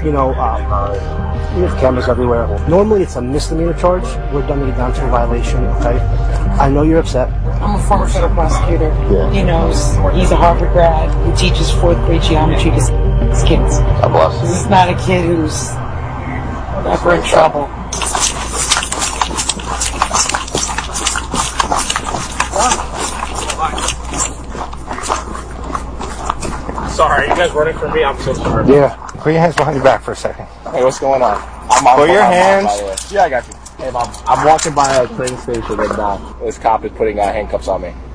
we have cameras everywhere. Normally it's a misdemeanor charge. We're dumbing it down to a violation, okay? I know you're upset. I'm a former federal prosecutor. Yeah. He knows. He's a Harvard grad. He teaches 4th grade geometry to his kids. God bless. This is not a kid who's ever in trouble. Sorry, you guys running from me? I'm so sorry. Yeah. Put your hands behind your back for a second. Hey, what's going on? Put your hands. Yeah, I got you. Hey, Mom. I'm walking by a train station and this cop is putting handcuffs on me.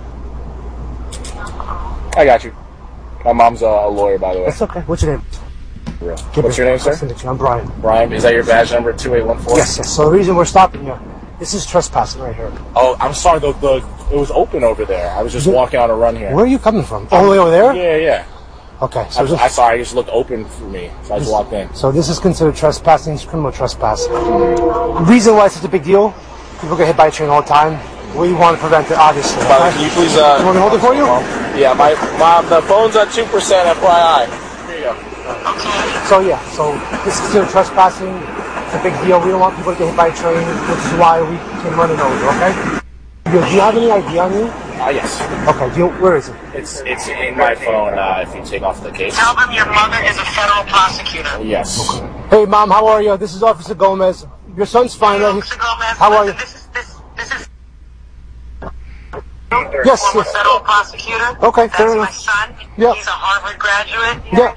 I got you. My mom's a lawyer, by the way. That's okay. What's your name? What's your name, sir? I'm Brian. Brian, is that your badge number 2814? Yes. So the reason we're stopping you, this is trespassing right here. Oh, I'm sorry. It was open over there. I was just walking on a run here. Where are you coming from? All the way over there? Yeah. Okay. So I saw it just looked open for me, so I just walked in. So this is considered trespassing. It's criminal trespass. The reason why it's such a big deal, people get hit by a train all the time. We want to prevent it, obviously. Okay? Can you please... you want me to hold it for you? Yeah, my Mom, the phone's at 2%, FYI. Here you go. So this is considered trespassing. It's a big deal. We don't want people to get hit by a train, which is why we came running over, okay? Do you have any ID on you? Yes. Okay, where is it? It's in my phone, if you take off the case. Tell them your mother is a federal prosecutor. Yes. Okay. Hey, Mom, how are you? This is Officer Gomez. Your son's fine, right? Officer Gomez, how are you? This is Yes. former federal prosecutor. Okay, fair enough. That's my son. Yeah. He's a Harvard graduate. Yeah.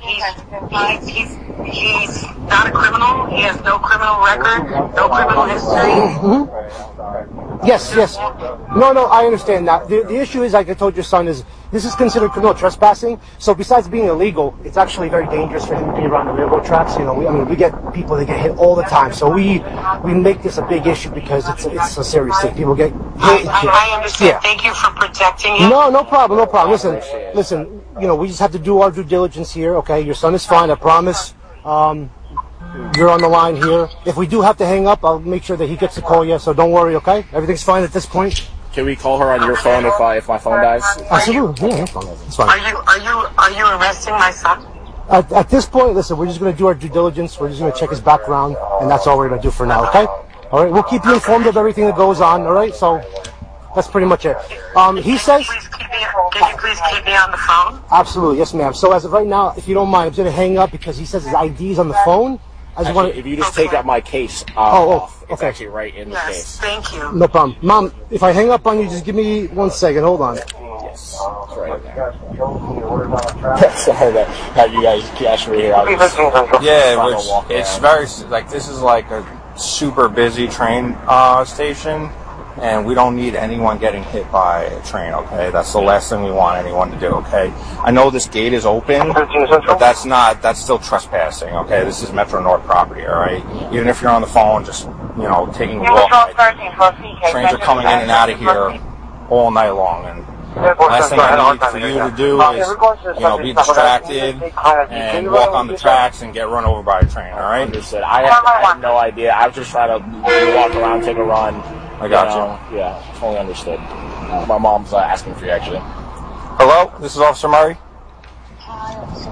He's not a criminal. He has no criminal record, no criminal history. Mm-hmm. Yes. No, I understand that. The issue is, like I told your son, is this is considered criminal trespassing. So besides being illegal, it's actually very dangerous for him to be around the railroad tracks. We get people that get hit all the time. So we make this a big issue because it's a serious thing. People get hit. I understand. Yeah. Thank you for protecting him. No problem. Listen. We just have to do our due diligence here. Okay, your son is fine. I promise. You're on the line here. If we do have to hang up, I'll make sure that he gets to call you. So don't worry. Okay, everything's fine at this point. Can we call her on your phone if my phone dies? Absolutely. Yeah, no problem. It's fine. Are you arresting my son? At this point, listen, we're just going to do our due diligence. We're just going to check his background, and that's all we're going to do for now, okay? All right, we'll keep you informed of everything that goes on, all right? So that's pretty much it. He says... Can you please keep me on the phone? Absolutely, yes, ma'am. So as of right now, if you don't mind, I'm going to hang up because he says his ID's on the phone. If you just take out my case off, it's actually right in the case. Thank you. No problem. Mom, if I hang up on you, just give me 1 second. Hold on. Yes, it's right in there. Sorry that you guys cash me here. Yeah, it's very, this is like a super busy train station, and we don't need anyone getting hit by a train, okay? That's the last thing we want anyone to do, okay? I know this gate is open, but that's still trespassing, okay? This is Metro North property, all right? Even if you're on the phone, just, taking a walk. Trains are coming in and out of here all night long, and last thing I need for you to do is, be distracted and walk on the tracks and get run over by a train, all right? Understood. I had no idea. I was just trying to walk around, take a run. I got you. Yeah, totally understood. My mom's asking for you, actually. Hello? This is Officer Murray? Hi, Officer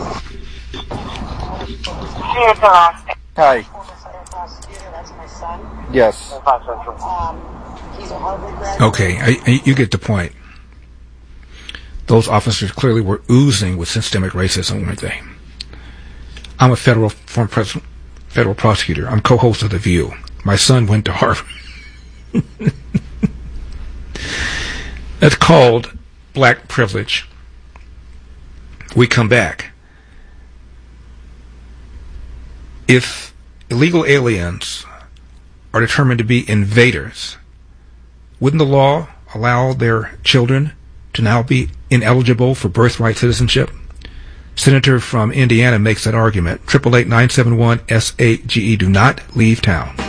Murray. Hi. That's my son. Yes. He's a Harvard graduate. Okay, you get the point. Those officers clearly were oozing with systemic racism, weren't they? I'm a former federal prosecutor. I'm co-host of The View. My son went to Harvard. That's called black privilege. We come back. If illegal aliens are determined to be invaders, wouldn't the law allow their children to now be ineligible for birthright citizenship? Senator from Indiana makes that argument. 888-971-SAGE. Do not leave town.